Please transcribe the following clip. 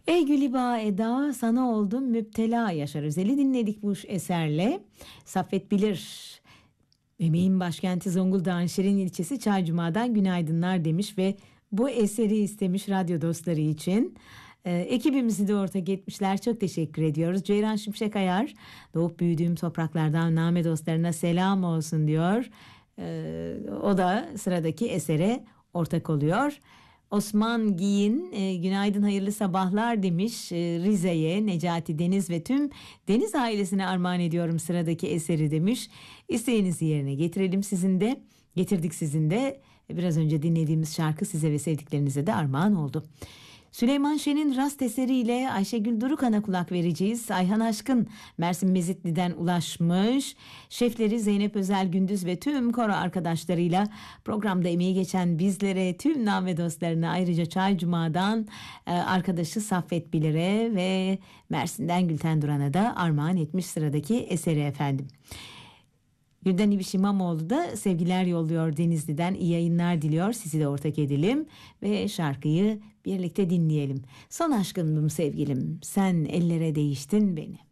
Ey Gülüba Eda, sana oldum müptela. Yaşar Özel'i dinledik bu eserle. Saffet Bilir, Emeğin başkenti Zonguldak'ın Şirin ilçesi Çaycuma'dan günaydınlar demiş ve bu eseri istemiş radyo dostları için. Ekibimizi de ortak etmişler. Çok teşekkür ediyoruz. Ceyran Şimşek Ayar, doğup büyüdüğüm topraklardan Name dostlarına selam olsun diyor. O da sıradaki esere ortak oluyor. Osman Giyin, günaydın hayırlı sabahlar demiş. Rize'ye, Necati Deniz ve tüm Deniz ailesine armağan ediyorum sıradaki eseri demiş. İsteğinizi yerine getirelim, sizin de getirdik, sizin de biraz önce dinlediğimiz şarkı size ve sevdiklerinize de armağan oldu. Süleyman Şen'in Rast eseriyle Ayşegül Durukan'a kulak vereceğiz. Ayhan Aşkın Mersin Mezitli'den ulaşmış. Şefleri Zeynep Özel Gündüz ve tüm koro arkadaşlarıyla programda emeği geçen bizlere, tüm Name dostlarına, ayrıca Çaycuma'dan arkadaşı Saffet Bilir'e ve Mersin'den Gülten Duran'a da armağan etmiş sıradaki eseri efendim. Gülden İbiş İmamoğlu da sevgiler yolluyor Denizli'den, iyi yayınlar diliyor. Sizi de ortak edelim ve şarkıyı birlikte dinleyelim. Son aşkındım sevgilim, sen ellere değiştin beni.